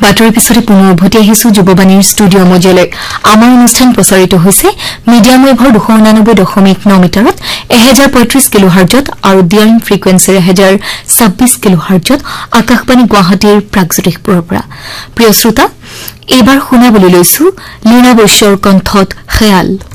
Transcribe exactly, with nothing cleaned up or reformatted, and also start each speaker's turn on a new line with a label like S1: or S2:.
S1: বাতৰি পিছতে পুনৰ উভতি আহিছো যুৱবাণীৰ ষ্টুডিঅ' মজিয়ালৈ আমাৰ অনুষ্ঠান প্ৰচাৰিত হৈছে মিডিয়াম ৱেভৰ দুশ ঊনানব্বৈ দশমিক ন মিটাৰত এক হাজাৰ পঁয়ত্ৰিশ কিলোহাৰ্টজত আৰু ডিয়াৰিং ফ্ৰিকুৱেন্সিৰ এক হাজাৰ ছাব্বিশ কিলোহাৰ্টজত আকাশবাণী গুৱাহাটীৰ প্ৰাগজ্যোতিষপুৰৰ পৰা প্ৰিয় শ্ৰোতা এইবাৰ শুনাবলৈ লৈছো লীনা বৈশ্যৰ কণ্ঠত খেয়াল